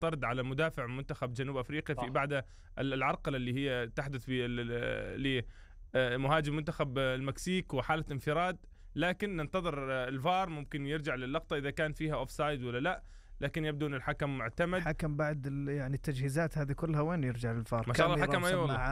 طرد على مدافع منتخب جنوب أفريقيا في بعد العرقلة اللي هي تحدث في لمهاجم منتخب المكسيك وحالة انفراد. لكن ننتظر الفار، ممكن يرجع للقطة إذا كان فيها أوفسايد ولا لا، لكن يبدو أن الحكم معتمد. الحكم بعد يعني التجهيزات هذه كلها وين يرجع للفار؟ ما شاء الله الحكم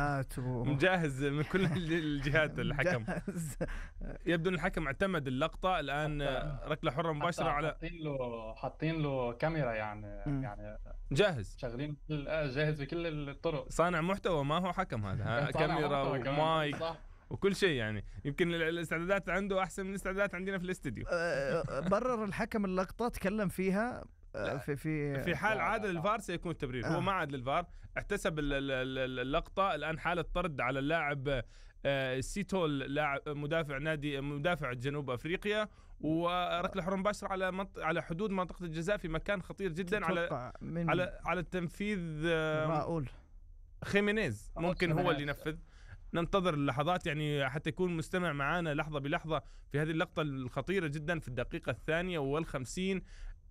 مجهز من كل الجهات. الحكم يبدو أن الحكم اعتمد اللقطة الآن، ركلة حرة مباشرة على حاطين له كاميرا يعني جاهز، شغالين جاهز بكل الطرق، صانع محتوى، ما هو حكم هذا كاميرا ومايك وكل شيء. يعني يمكن الاستعدادات عنده أحسن من الاستعدادات عندنا في الاستديو. برر الحكم اللقطة، تكلم فيها في حال عاد للفار سيكون التبرير. هو ما عاد للفار، احتسب اللقطة. الآن حالة طرد على اللاعب سيتول، لاعب مدافع جنوب أفريقيا، وركلة حرة مباشرة على حدود منطقة الجزاء في مكان خطير جدا على التنفيذ. راؤول خيمينيز ممكن هو اللي ينفذ. ننتظر اللحظات يعني حتى يكون مستمع معانا لحظة بلحظة في هذه اللقطة الخطيرة جدا في الدقيقة 52.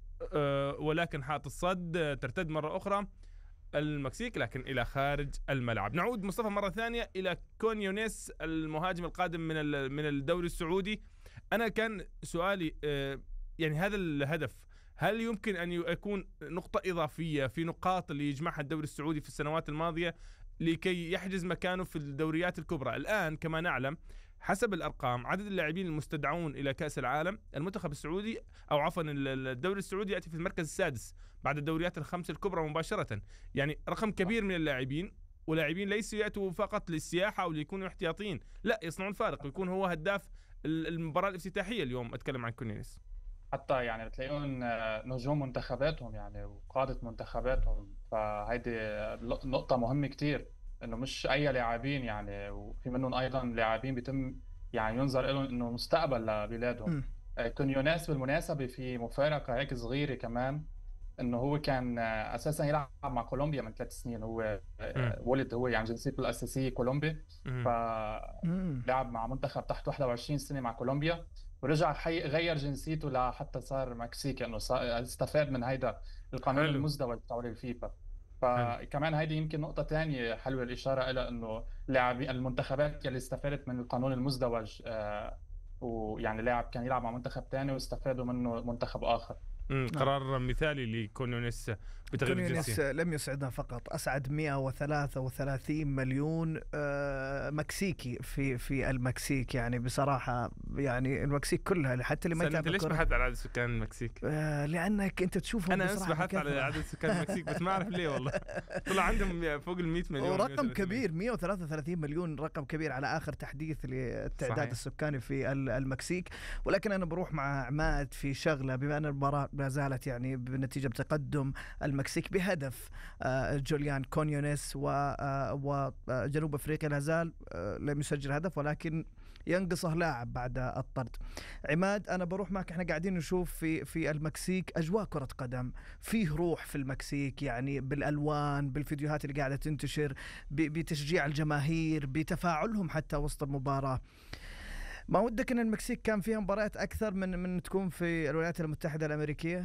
ولكن حائط الصد ترتد مرة أخرى المكسيك، لكن إلى خارج الملعب. نعود مصطفى مرة ثانية إلى كونيونيس المهاجم القادم من الدوري السعودي. أنا كان سؤالي يعني هذا الهدف هل يمكن أن يكون نقطة إضافية في نقاط اللي يجمعها الدوري السعودي في السنوات الماضية لكي يحجز مكانه في الدوريات الكبرى؟ الآن كما نعلم حسب الأرقام عدد اللاعبين المستدعون إلى كأس العالم، المنتخب السعودي أو عفوا الدوري السعودي يأتي في المركز السادس بعد الدوريات الخمس الكبرى مباشرة. يعني رقم كبير من اللاعبين، ولاعبين ليسوا يأتوا فقط للسياحة أو ليكونوا احتياطيين، لا يصنعون فارق ويكون هو هداف المباراة الافتتاحية اليوم. أتكلم عن كونينيس، حتى يعني بتلاقيهم نجوم منتخباتهم يعني وقادة منتخباتهم، فهيدي نقطة مهمة كتير انه مش اي لاعبين يعني، وفي منهم ايضا لاعبين بيتم يعني ينظر لهم انه مستقبل لبلادهم. كونيونيس بالمناسبة في مفارقة هيك صغيرة كمان، انه هو كان اساسا يلعب مع كولومبيا من 3 سنين. هو ولد، هو يعني جنسيته الاساسية كولومبي، فلعب مع منتخب تحت 21 سنة مع كولومبيا، ورجع غير جنسيته لحتى صار مكسيكي، انه استفاد من هيدا القانون المزدوج تبع الفيفا. فكمان هيدي يمكن نقطة تانية حلوة الإشارة إلى إنه لاعبين المنتخبات يلي استفادت من القانون المزدوج، ويعني لاعب كان يلعب مع منتخب تاني واستفادوا منه منتخب آخر. قرار مثالي لكونيونيس بتغيير الجنسية. لم يسعدنا فقط، أسعد 133 مليون مكسيكي في المكسيك. يعني بصراحة يعني المكسيك كلها، حتى اللي ما يتابع. ليش بحثت على عدد سكان المكسيك؟ لأنك أنت تشوفهم. أنا بحثت على عدد سكان المكسيك بس ما أعرف ليه والله. طلع عندهم فوق 100 مليون، ورقم كبير. 133 مليون رقم كبير على آخر تحديث للتعداد السكاني في المكسيك. ولكن أنا بروح مع عماد في شغلة، بما أن المباراة ما زالت يعني بنتيجة بتقدم المكسيك بهدف جوليان كونيونيس، وجنوب أفريقيا لا زال لم يسجل هدف، ولكن ينقصه لاعب بعد الطرد. عماد، أنا بروح معك. احنا قاعدين نشوف في المكسيك أجواء كرة قدم، فيه روح في المكسيك، يعني بالألوان، بالفيديوهات اللي قاعدة تنتشر، بتشجيع الجماهير، بتفاعلهم حتى وسط المباراة. ما ودك ان المكسيك كان فيها مباريات اكثر من تكون في الولايات المتحدة الامريكية؟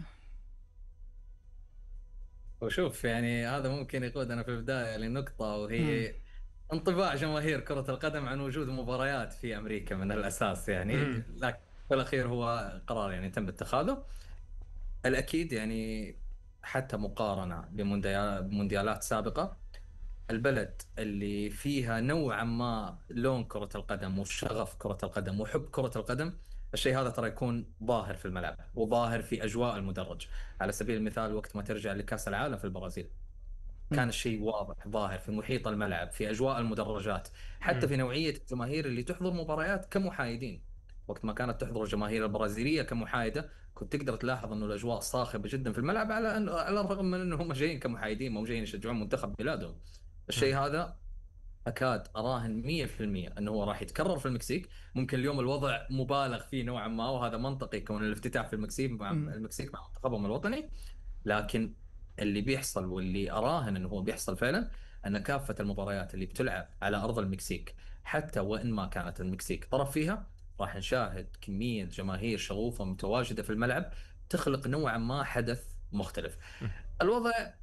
وشوف يعني هذا ممكن يقودنا في البداية لنقطة، وهي انطباع جماهير كرة القدم عن وجود مباريات في امريكا من الاساس يعني. لكن في الاخير هو قرار يعني تم اتخاذه. الاكيد يعني حتى مقارنة بمونديالات سابقة، البلد اللي فيها نوعا ما لون كرة القدم وشغف كرة القدم وحب كرة القدم، الشيء هذا ترى يكون ظاهر في الملعب وظاهر في أجواء المدرج. على سبيل المثال وقت ما ترجع لكأس العالم في البرازيل، كان الشيء واضح ظاهر في محيط الملعب، في أجواء المدرجات، حتى في نوعية الجماهير اللي تحضر مباريات كمحايدين. وقت ما كانت تحضر الجماهير البرازيلية كمحايدة، كنت تقدر تلاحظ أنه الأجواء صاخبة جدا في الملعب، على الرغم من أنهم جايين كمحايدين، مو جايين يشجعون منتخب بلادهم. الشيء هذا أكاد أراهن 100% أنه هو راح يتكرر في المكسيك. ممكن اليوم الوضع مبالغ فيه نوعا ما، وهذا منطقي كون الافتتاح في المكسيك مع منتخبهم الوطني، لكن اللي بيحصل واللي أراهن أنه هو بيحصل فعلا أن كافة المباريات اللي بتلعب على أرض المكسيك، حتى وإن ما كانت المكسيك طرف فيها، راح نشاهد كمية جماهير شغوفة متواجدة في الملعب، تخلق نوعا ما حدث مختلف. الوضع